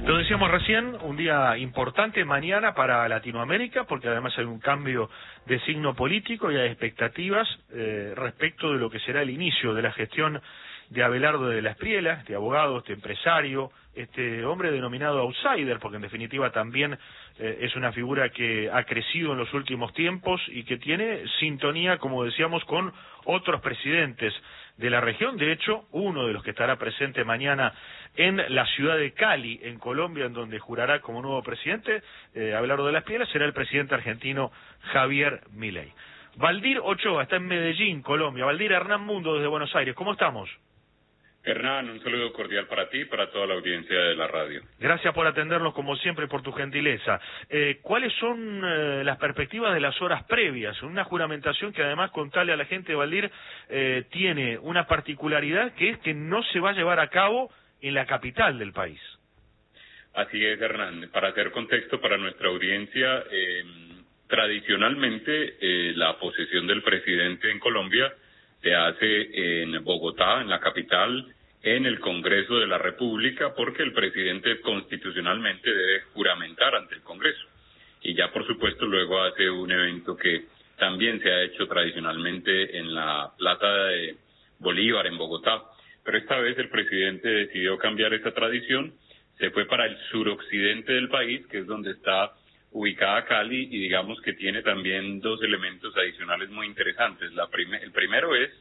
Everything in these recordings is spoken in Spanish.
Lo decíamos recién, un día importante mañana para Latinoamérica, porque además hay un cambio de signo político y hay expectativas respecto de lo que será el inicio de la gestión de Abelardo de la Espriella, este abogado, este empresario, este hombre denominado outsider, porque en definitiva también es una figura que ha crecido en los últimos tiempos y que tiene sintonía, como decíamos, con otros presidentes de la región. De hecho, uno de los que estará presente mañana en la ciudad de Cali, en Colombia, en donde jurará como nuevo presidente, Abelardo de la Espriella, será el presidente argentino Javier Milei. Valdir Ochoa está en Medellín, Colombia. Valdir, Hernán Mundo desde Buenos Aires. ¿Cómo estamos? Hernán, un saludo cordial para ti y para toda la audiencia de la radio. Gracias por atendernos como siempre y por tu gentileza. ¿Cuáles son las perspectivas de las horas previas? Una juramentación que además, contarle a la gente de Valdir, tiene una particularidad que es que no se va a llevar a cabo en la capital del país. Así es, Hernán. Para hacer contexto para nuestra audiencia, tradicionalmente la posesión del presidente en Colombia se hace en Bogotá, en la capital, en el Congreso de la República, porque el presidente constitucionalmente debe juramentar ante el Congreso. Y ya, por supuesto, luego hace un evento que también se ha hecho tradicionalmente en la Plaza de Bolívar, en Bogotá. Pero esta vez el presidente decidió cambiar esa tradición, se fue para el suroccidente del país, que es donde está ubicada Cali, y digamos que tiene también dos elementos adicionales muy interesantes. El primero es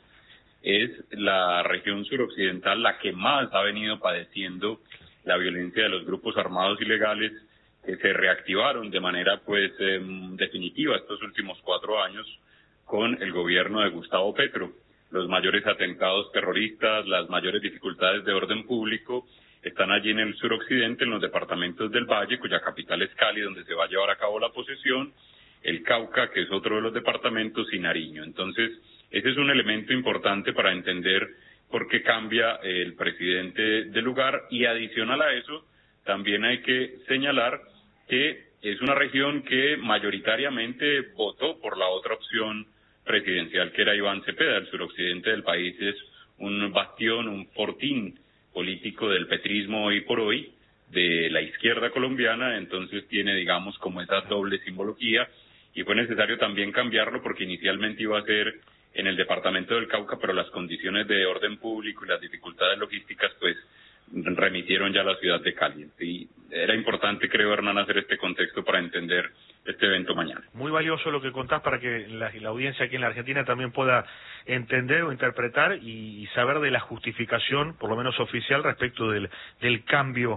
la región suroccidental la que más ha venido padeciendo la violencia de los grupos armados ilegales que se reactivaron de manera definitiva estos últimos 4 años con el gobierno de Gustavo Petro. Los mayores atentados terroristas, las mayores dificultades de orden público están allí en el suroccidente, en los departamentos del Valle, cuya capital es Cali, donde se va a llevar a cabo la posesión, el Cauca, que es otro de los departamentos, y Nariño. Entonces, ese es un elemento importante para entender por qué cambia el presidente de lugar, y adicional a eso, también hay que señalar que es una región que mayoritariamente votó por la otra opción presidencial, que era Iván Cepeda. El suroccidente del país es un bastión, un fortín político del petrismo hoy por hoy, de la izquierda colombiana, entonces tiene, digamos, como esa doble simbología, y fue necesario también cambiarlo porque inicialmente iba a ser en el departamento del Cauca, pero las condiciones de orden público y las dificultades logísticas, pues, remitieron ya a la ciudad de Cali. Y era importante, creo, Hernán, hacer este contexto para entender este evento mañana. Muy valioso lo que contás para que la audiencia aquí en la Argentina también pueda entender o interpretar y saber de la justificación, por lo menos oficial, respecto del cambio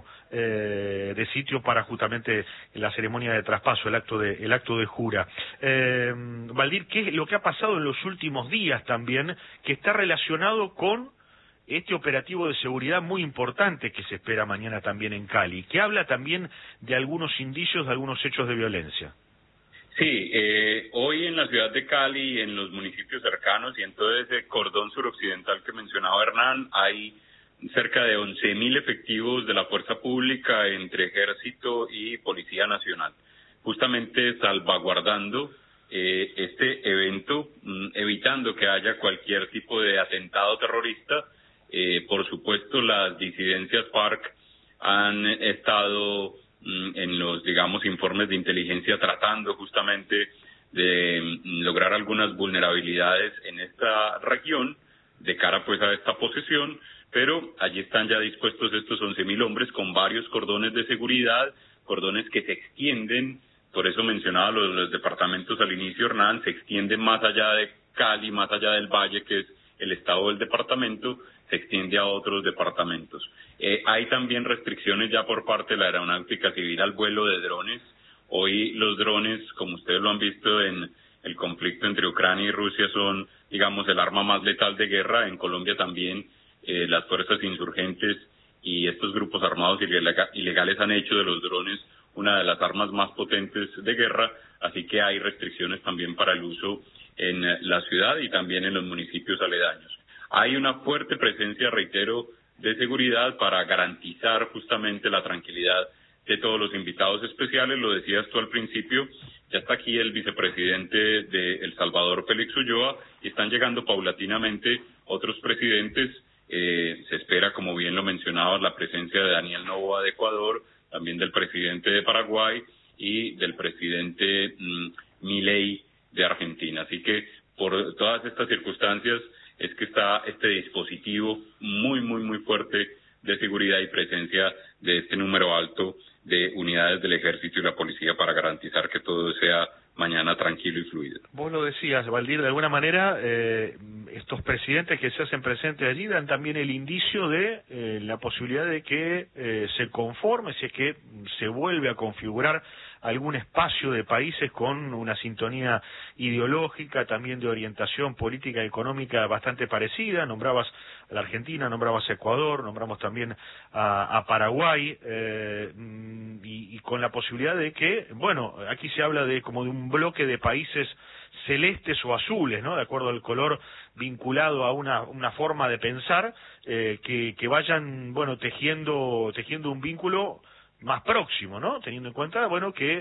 de sitio para justamente la ceremonia de traspaso, el acto de jura. Valdir, ¿qué es lo que ha pasado en los últimos días también, que está relacionado con este operativo de seguridad muy importante que se espera mañana también en Cali, que habla también de algunos indicios, de algunos hechos de violencia? Sí, hoy en la ciudad de Cali, en los municipios cercanos y en todo ese cordón suroccidental que mencionaba Hernán, hay cerca de 11.000 efectivos de la fuerza pública entre Ejército y Policía Nacional, justamente salvaguardando este evento, evitando que haya cualquier tipo de atentado terrorista. Por supuesto, las disidencias FARC han estado en los, digamos, informes de inteligencia tratando justamente de lograr algunas vulnerabilidades en esta región de cara pues a esta posesión, pero allí están ya dispuestos estos 11.000 hombres con varios cordones de seguridad, cordones que se extienden, por eso mencionaba los departamentos al inicio, Hernán, se extienden más allá de Cali, más allá del Valle, que es el estado del departamento, se extiende a otros departamentos. Hay también restricciones ya por parte de la Aeronáutica Civil al vuelo de drones. Hoy los drones, como ustedes lo han visto en el conflicto entre Ucrania y Rusia, son, digamos, el arma más letal de guerra. En Colombia también las fuerzas insurgentes y estos grupos armados ilegales han hecho de los drones una de las armas más potentes de guerra, así que hay restricciones también para el uso en la ciudad y también en los municipios aledaños. Hay una fuerte presencia, reitero, de seguridad para garantizar justamente la tranquilidad de todos los invitados especiales. Lo decías tú al principio, ya está aquí el vicepresidente de El Salvador, Félix Ulloa, y están llegando paulatinamente otros presidentes. Se espera, como bien lo mencionabas, la presencia de Daniel Noboa de Ecuador, también del presidente de Paraguay y del presidente Milei de Argentina. Así que por todas estas circunstancias es que está este dispositivo muy fuerte de seguridad y presencia de este número alto de unidades del ejército y la policía para garantizar que todo sea mañana tranquilo y fluido. Vos lo decías, Valdir, de alguna manera estos presidentes que se hacen presentes allí dan también el indicio de la posibilidad de que se conforme, si es que se vuelve a configurar algún espacio de países con una sintonía ideológica, también de orientación política y económica bastante parecida. Nombrabas a la Argentina, nombrabas a Ecuador, nombramos también a Paraguay, y con la posibilidad de que, bueno, aquí se habla de como de un bloque de países celestes o azules, ¿no? De acuerdo al color vinculado a una forma de pensar, que vayan, bueno, tejiendo un vínculo más próximo, ¿no? Teniendo en cuenta, bueno, que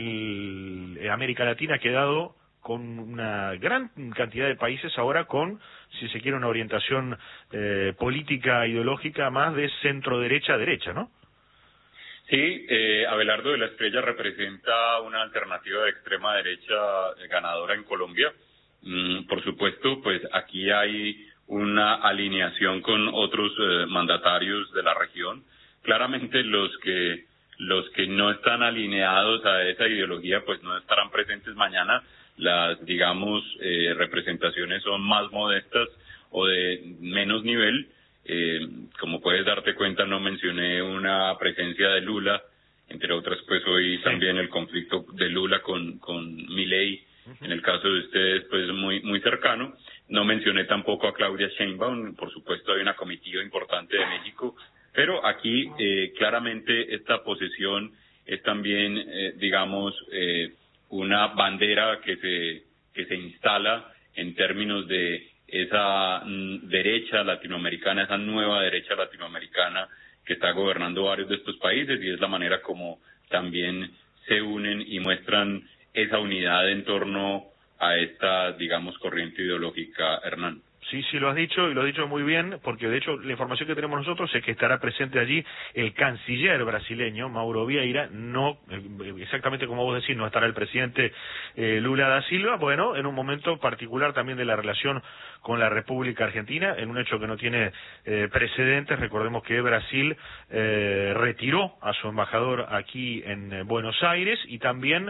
América Latina ha quedado con una gran cantidad de países ahora con, si se quiere, una orientación política, ideológica más de centro-derecha a derecha, ¿no? Sí, Abelardo de la Estrella representa una alternativa de extrema derecha ganadora en Colombia. Por supuesto, pues aquí hay una alineación con otros mandatarios de la región. Claramente los que no están alineados a esa ideología pues no estarán presentes mañana. Las, digamos, representaciones son más modestas o de menos nivel. Como puedes darte cuenta, no mencioné una presencia de Lula, entre otras, pues hoy también el conflicto de Lula con Milei, en el caso de ustedes, pues muy cercano. No mencioné tampoco a Claudia Sheinbaum, por supuesto hay una comitiva importante de México, pero aquí claramente esta posición es también, digamos, una bandera que se instala en términos de esa derecha latinoamericana, esa nueva derecha latinoamericana que está gobernando varios de estos países, y es la manera como también se unen y muestran esa unidad en torno a esta, digamos, corriente ideológica, Hernán. Sí, lo has dicho, y lo has dicho muy bien, porque de hecho la información que tenemos nosotros es que estará presente allí el canciller brasileño, Mauro Vieira, no, exactamente como vos decís, no estará el presidente Lula da Silva, bueno, en un momento particular también de la relación con la República Argentina, en un hecho que no tiene precedentes. Recordemos que Brasil retiró a su embajador aquí en Buenos Aires y también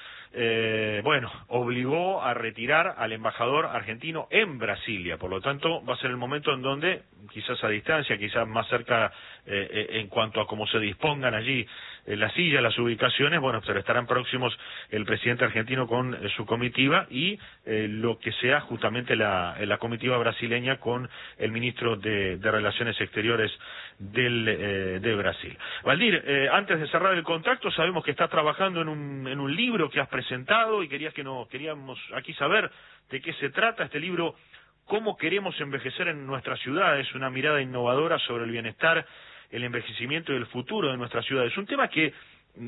obligó a retirar al embajador argentino en Brasilia. Por lo tanto, va a ser el momento en donde, quizás a distancia, quizás más cerca en cuanto a cómo se dispongan allí las sillas, las ubicaciones, bueno, pero estarán próximos el presidente argentino con su comitiva y lo que sea justamente la comitiva brasileña con el ministro de Relaciones Exteriores de Brasil. Valdir, antes de cerrar el contacto, sabemos que estás trabajando en un libro que has presentado y queríamos aquí saber de qué se trata este libro. ¿Cómo queremos envejecer en nuestras ciudades? Una mirada innovadora sobre el bienestar, el envejecimiento y el futuro de nuestras ciudades. Un tema que,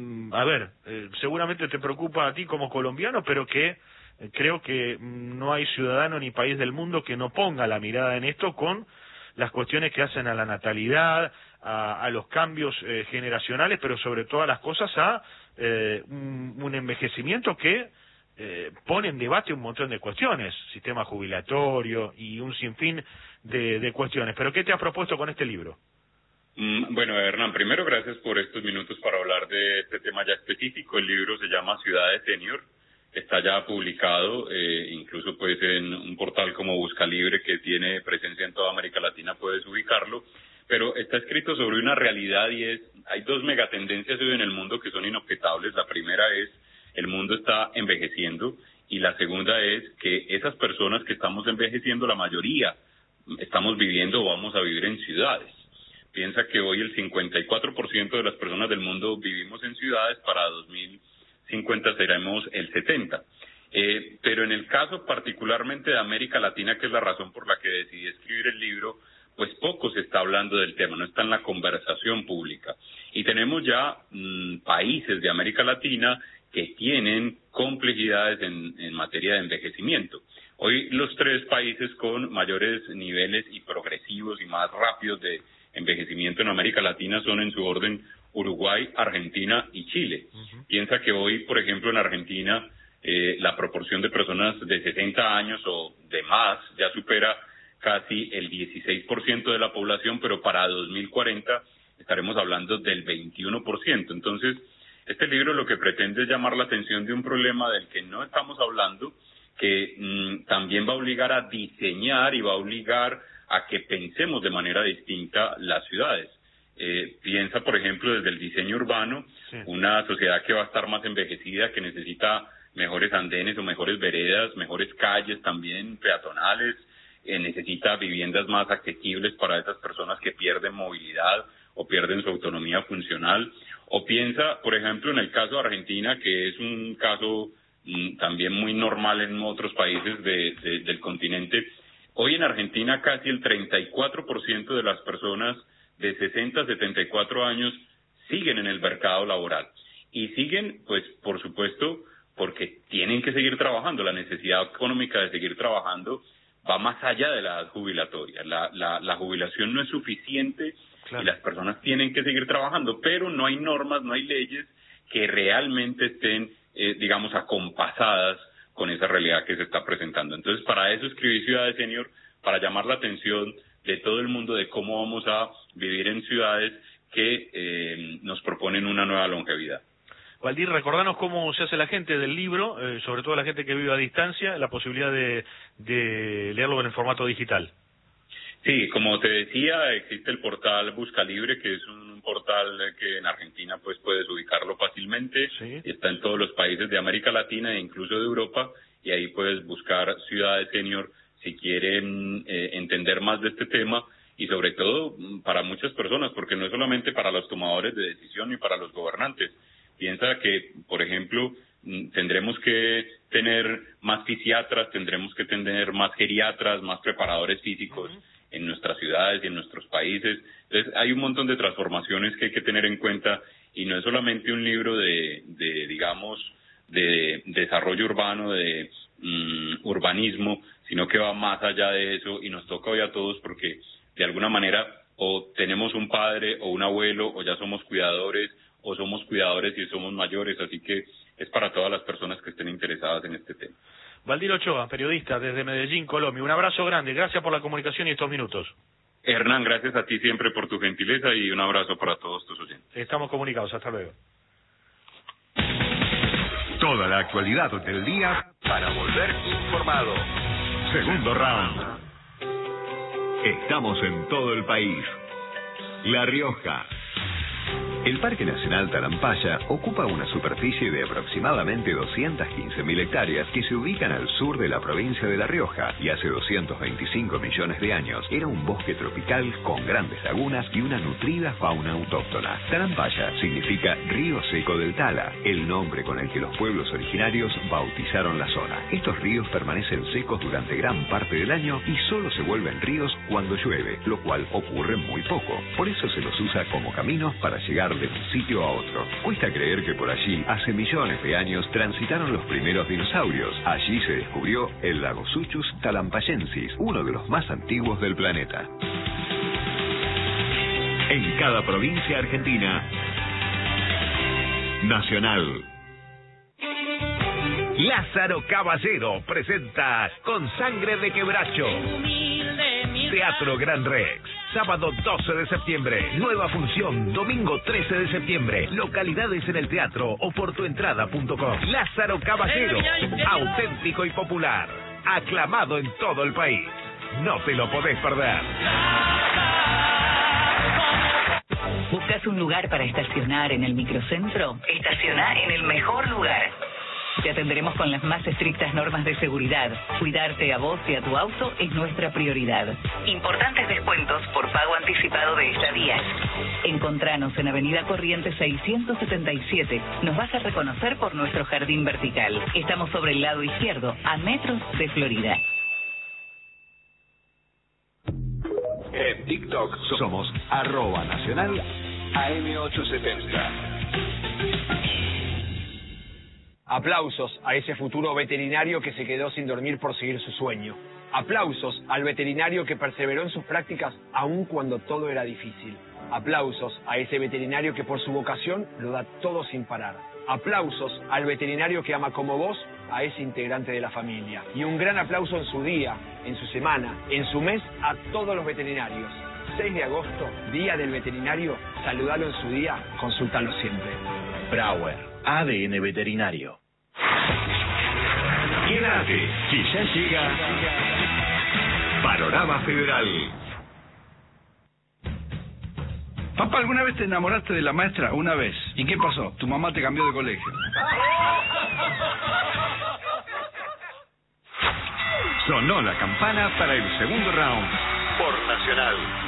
seguramente te preocupa a ti como colombiano, pero que creo que no hay ciudadano ni país del mundo que no ponga la mirada en esto con las cuestiones que hacen a la natalidad, a los cambios generacionales, pero sobre todas las cosas a un envejecimiento que pone en debate un montón de cuestiones, sistema jubilatorio y un sinfín de cuestiones. ¿Pero qué te has propuesto con este libro? Bueno, Hernán, primero gracias por estos minutos para hablar de este tema ya específico. El libro se llama Ciudades Senior, está ya publicado, incluso pues en un portal como Buscalibre, que tiene presencia en toda América Latina, puedes ubicarlo, pero está escrito sobre una realidad y hay dos megatendencias hoy en el mundo que son inobjetables. La primera es el mundo está envejeciendo y la segunda es que esas personas que estamos envejeciendo, la mayoría estamos viviendo o vamos a vivir en ciudades. Piensa que hoy el 54% de las personas del mundo vivimos en ciudades, para 2050 seremos el 70%. Pero en el caso particularmente de América Latina, que es la razón por la que decidí escribir el libro, pues poco se está hablando del tema, no está en la conversación pública. Y tenemos ya países de América Latina que tienen complejidades en materia de envejecimiento. Hoy los 3 países con mayores niveles y progresivos y más rápidos de envejecimiento en América Latina son en su orden Uruguay, Argentina y Chile. Piensa que hoy, por ejemplo, en Argentina, la proporción de personas de 60 años o de más ya supera casi el 16% de la población, pero para 2040 estaremos hablando del 21%. Entonces, este libro lo que pretende es llamar la atención de un problema del que no estamos hablando, que también va a obligar a diseñar y va a obligar a que pensemos de manera distinta las ciudades. Piensa, por ejemplo, desde el diseño urbano, una sociedad que va a estar más envejecida, que necesita mejores andenes o mejores veredas, mejores calles también peatonales, necesita viviendas más asequibles para esas personas que pierden movilidad o pierden su autonomía funcional. O piensa, por ejemplo, en el caso de Argentina, que es un caso también muy normal en otros países del continente. Hoy en Argentina casi el 34% de las personas de 60 a 74 años siguen en el mercado laboral. Y siguen, pues, por supuesto, porque tienen que seguir trabajando. La necesidad económica de seguir trabajando va más allá de la edad jubilatoria. La jubilación no es suficiente, claro, y las personas tienen que seguir trabajando, pero no hay normas, no hay leyes que realmente estén, digamos, acompasadas con esa realidad que se está presentando. Entonces, para eso escribí Ciudades Senior, para llamar la atención de todo el mundo de cómo vamos a vivir en ciudades que nos proponen una nueva longevidad. Waldir, recordanos cómo se hace la gente del libro, sobre todo la gente que vive a distancia, la posibilidad de leerlo en el formato digital. Sí, como te decía, existe el portal Buscalibre, que es un portal que en Argentina pues puedes ubicarlo fácilmente. Sí. Está en todos los países de América Latina e incluso de Europa, y ahí puedes buscar Ciudades Senior si quieren entender más de este tema, y sobre todo para muchas personas, porque no es solamente para los tomadores de decisión ni para los gobernantes. Piensa que, por ejemplo, tendremos que tener más fisiatras, tendremos que tener más geriatras, más preparadores físicos en nuestras ciudades y en nuestros países. Entonces, hay un montón de transformaciones que hay que tener en cuenta, y no es solamente un libro de desarrollo urbano, de urbanismo, sino que va más allá de eso, y nos toca hoy a todos porque, de alguna manera, o tenemos un padre o un abuelo, o ya somos cuidadores, o somos cuidadores y somos mayores, así que es para todas las personas que estén interesadas en este tema. Waldir Ochoa, periodista desde Medellín, Colombia. Un abrazo grande, gracias por la comunicación y estos minutos. Hernán, gracias a ti siempre por tu gentileza, y un abrazo para todos tus oyentes. Estamos comunicados, hasta luego. Toda la actualidad del día para volver informado. Segundo round. Estamos en todo el país. La Rioja. El Parque Nacional Talampaya ocupa una superficie de aproximadamente 215.000 hectáreas que se ubican al sur de la provincia de La Rioja, y hace 225 millones de años era un bosque tropical con grandes lagunas y una nutrida fauna autóctona. Talampaya significa río seco del Tala, el nombre con el que los pueblos originarios bautizaron la zona. Estos ríos permanecen secos durante gran parte del año y solo se vuelven ríos cuando llueve, lo cual ocurre muy poco. Por eso se los usa como caminos para llegar de un sitio a otro. Cuesta creer que por allí, hace millones de años, transitaron los primeros dinosaurios. Allí se descubrió el lago Suchus talampayensis, uno de los más antiguos del planeta. En cada provincia argentina, Nacional. Lázaro Caballero presenta Con Sangre de Quebracho. Teatro Gran Rex. Sábado 12 de septiembre, nueva función, domingo 13 de septiembre, localidades en el teatro o por tuentrada.com. Lázaro Caballero, auténtico y popular, aclamado en todo el país. No te lo podés perder. ¿Buscas un lugar para estacionar en el microcentro? Estaciona en el mejor lugar. Te atenderemos con las más estrictas normas de seguridad. Cuidarte a vos y a tu auto es nuestra prioridad. Importantes descuentos por pago anticipado de estadías. Encontranos en Avenida Corrientes 677. Nos vas a reconocer por nuestro jardín vertical. Estamos sobre el lado izquierdo, a metros de Florida. En TikTok somos @nacional AM870. Aplausos a ese futuro veterinario que se quedó sin dormir por seguir su sueño. Aplausos al veterinario que perseveró en sus prácticas aun cuando todo era difícil. Aplausos a ese veterinario que por su vocación lo da todo sin parar. Aplausos al veterinario que ama como vos a ese integrante de la familia. Y un gran aplauso en su día, en su semana, en su mes a todos los veterinarios. 6 de agosto, Día del Veterinario, saludalo en su día, consúltalo siempre. Brauer, ADN Veterinario. Quédate, que ya llega Panorama Federal. Papá, ¿alguna vez te enamoraste de la maestra? Una vez. ¿Y qué pasó? Tu mamá te cambió de colegio. Sonó la campana para el segundo round por Nacional.